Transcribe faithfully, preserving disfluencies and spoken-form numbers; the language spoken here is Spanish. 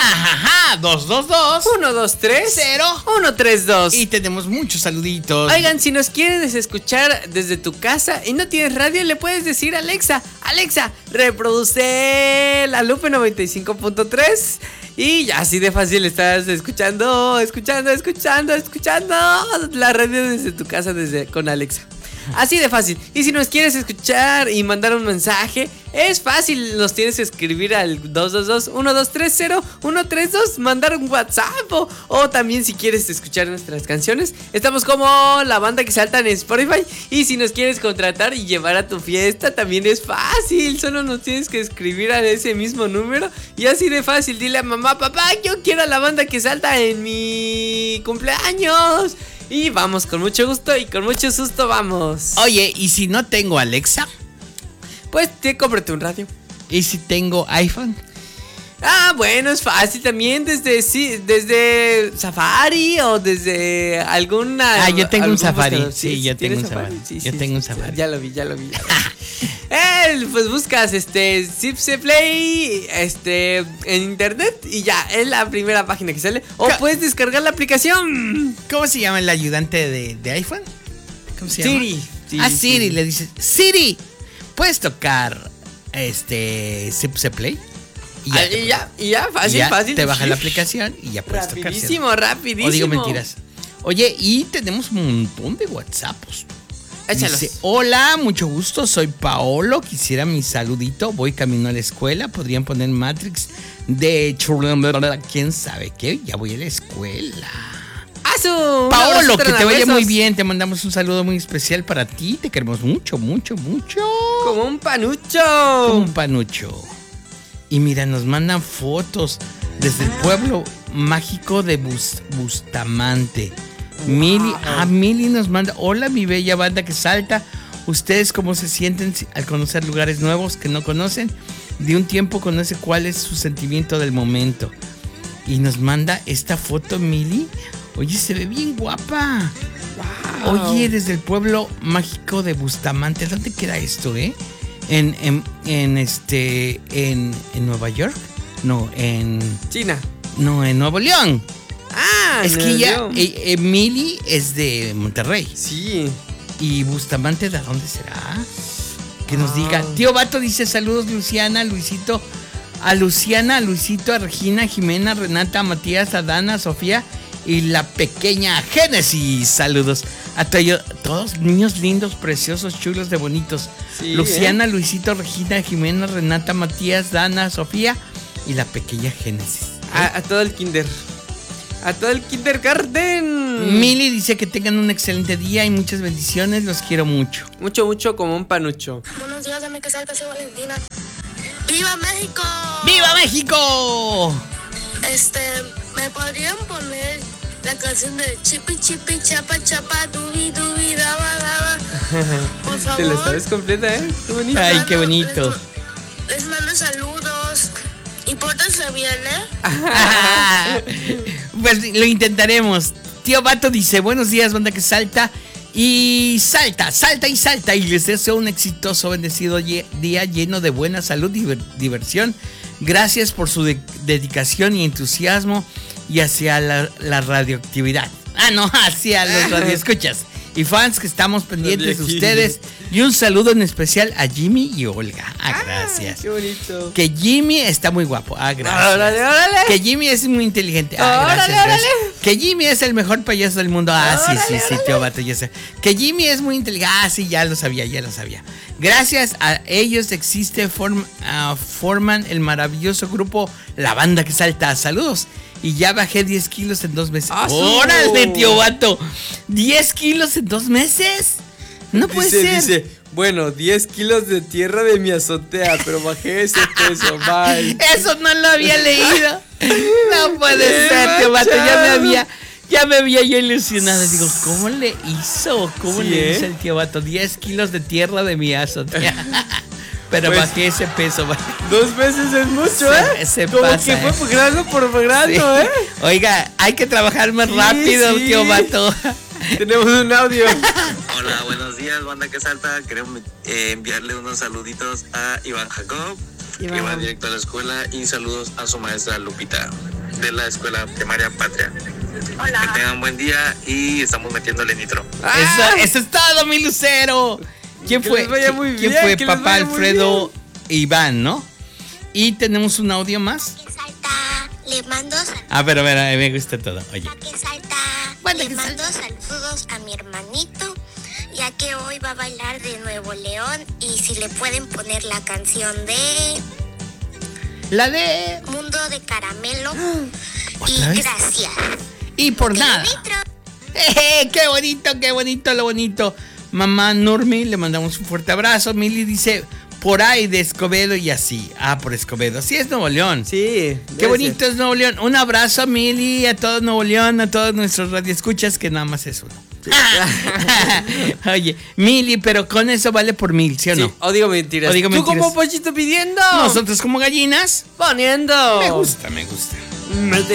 Ajaja, dos dos dos uno dos tres cero uno tres dos. Y tenemos muchos saluditos. Oigan, si nos quieres escuchar desde tu casa y no tienes radio, le puedes decir a Alexa, Alexa, reproduce la Lupe noventa y cinco punto tres. Y ya así de fácil estás escuchando, escuchando, escuchando, escuchando la radio desde tu casa desde con Alexa. Así de fácil. Y si nos quieres escuchar y mandar un mensaje, es fácil. Nos tienes que escribir al dos dos dos uno dos tres cero uno tres dos. Mandar un WhatsApp o, o también si quieres escuchar nuestras canciones. Estamos como La Banda que Salta en Spotify. Y si nos quieres contratar y llevar a tu fiesta, también es fácil. Solo nos tienes que escribir a ese mismo número. Y así de fácil. Dile a mamá, papá, yo quiero a La Banda que Salta en mi cumpleaños. Y vamos, con mucho gusto y con mucho susto vamos. Oye, ¿y si no tengo Alexa? Pues te cómprate un radio. ¿Y si tengo iPhone? Ah, bueno, es fácil también desde sí, desde Safari o desde alguna. Ah, yo tengo un Safari. buscador. Sí, sí, yo tengo un Safari. Sí, yo sí, tengo un sí, Safari. Ya lo vi, ya lo vi. Ya lo vi. Eh, pues buscas este Zipse Play este en internet y ya es la primera página que sale. O Ca- puedes descargar la aplicación ¿Cómo se llama el ayudante de, de iPhone? ¿Cómo se Siri. llama? Siri, A Siri, Siri. le dices, Siri, ¿puedes tocar este Zipse Play? Y ya, y ya, y ya, fácil, y ya fácil. te baja la aplicación y ya puedes tocar. Rapidísimo, rapidísimo. O digo mentiras. Oye, y tenemos un montón de WhatsApps. Échalos. Dice, hola, mucho gusto, soy Paolo, quisiera mi saludito, voy camino a la escuela, podrían poner Matrix de Churrumbrada, quién sabe qué, ya voy a la escuela. ¡Asu! Paolo, que te vaya muy bien, te mandamos un saludo muy especial para ti, te queremos mucho, mucho, mucho. Como un panucho. Como un panucho. Y mira, nos mandan fotos desde el pueblo mágico de Bus- Bustamante. Wow. Mili, ah, Mili nos manda, hola mi bella banda que salta, ¿ustedes cómo se sienten si- al conocer lugares nuevos que no conocen? De un tiempo conoce cuál es su sentimiento del momento. Y nos manda esta foto Mili, oye, se ve bien guapa. Wow. Oye, desde el pueblo mágico de Bustamante, ¿dónde queda esto, eh? En, en, en este, en, en Nueva York, no, en, China. no, en Nuevo León. Ah, Es que Nuevo ya, León. eh, eh, Mili es de Monterrey. Sí. ¿Y Bustamante de dónde será? Que nos Ah. diga. Tío Vato dice saludos Luciana, Luisito, a Luciana, a Luisito, a Regina, a Jimena, a Renata, a Matías, a Dana, a Sofía y la pequeña Génesis. Saludos a to- todos niños lindos, preciosos, chulos, de bonitos. Sí, Luciana, ¿eh? Luisito, Regina, Jimena, Renata, Matías, Dana, Sofía y la pequeña Génesis. A, a todo el kinder. A todo el kindergarten. Mili dice que tengan un excelente día y muchas bendiciones, los quiero mucho. Mucho, mucho como un panucho. Buenos días, dame que salta, soy Valentina. ¡Viva México! ¡Viva México! Este, ¿me podrían poner la canción de Chipi Chipi Chapa Chapa Dubi Dubi Daba Daba? Por favor. Te la sabes completa, ¿eh? Qué bonito. Ay, qué Mando- bonito. Les, les mando saludos. Y pórtense bien, ¿eh? Pues lo intentaremos. Tío Vato dice, buenos días, banda que salta. Y salta, salta y salta. Y les deseo un exitoso, bendecido ye- día lleno de buena salud y diver- diversión. Gracias por su de- dedicación y entusiasmo y hacia la, la radioactividad. Ah, no, hacia los radioescuchas y fans que estamos pendientes de ustedes. Y un saludo en especial a Jimmy y Olga. Ah, gracias. Qué bonito. Que Jimmy está muy guapo. Ah, gracias. Órale, órale. Que Jimmy es muy inteligente. Ah, Órale, gracias, gracias. órale. Que Jimmy es el mejor payaso del mundo. Ah, sí, sí, sí, tío Vato, ya sé. Que Jimmy es muy inteligente. Ah, sí, ya lo sabía, ya lo sabía. Gracias a ellos existe, form- ah, forman el maravilloso grupo La Banda que Salta. Saludos. Y ya bajé diez kilos en dos meses. ¡Ah, su! ¡Órale, tío Vato! ¿diez kilos en dos meses? No puede dice, ser. Dice, bueno, diez kilos de tierra de mi azotea, pero bajé ese peso, bye. Eso no lo había leído. No puede ¡Qué ser, tío Vato. Ya me manchado! había, ya me había yo ilusionado. Digo, ¿cómo le hizo? ¿Cómo Sí, le ¿eh? hizo el tío Vato? diez kilos de tierra de mi azotea. Pero Pues, bajé ese peso. Dos veces es mucho, Se- ¿eh? se Como pasa, que ¿eh? fue por grado por grado, Sí. ¿eh? Oiga, hay que trabajar más Sí, rápido, sí. tío Vato. Tenemos un audio. Hola, buenos días, banda que salta. Queremos eh, enviarle unos saluditos a Iván Jacob, Y que va va. directo a la escuela, y saludos a su maestra Lupita de la escuela primaria Patria. Que tengan buen día y estamos metiéndole nitro. ¡Ah! Eso, eso es todo, mi Lucero. ¿Quién Que fue? les vaya ¿Quién- muy ¿Quién bien, fue? que les Papá vaya muy Alfredo Iván, ¿no? Y tenemos un audio más. Que salta, le mando saludos. A ver, a ver, a ver, me gusta todo. Oye. Que salta, Banda le que mando saludos a mi hermanito, ya que hoy va a bailar de Nuevo León, y si le pueden poner la canción de La de. Mundo de Caramelo. ¿Otra Y vez? gracias. Y por Que nada. nitro. ¡Eh, qué bonito, qué bonito, lo bonito! Mamá Nurmi, le mandamos un fuerte abrazo. Mili dice, por ahí de Escobedo y así. Ah, por Escobedo. Sí, es Nuevo León. Sí. Qué bonito es Nuevo León. Un abrazo a Mili, a todo Nuevo León, a todos nuestros radioescuchas, que nada más es uno. Oye, Mili, pero con eso vale por mil, ¿sí o no? Sí, o digo mentiras. O digo ¿Tú mentiras. como pollito pidiendo? Nosotros como gallinas. Poniendo. Me gusta, me gusta. Me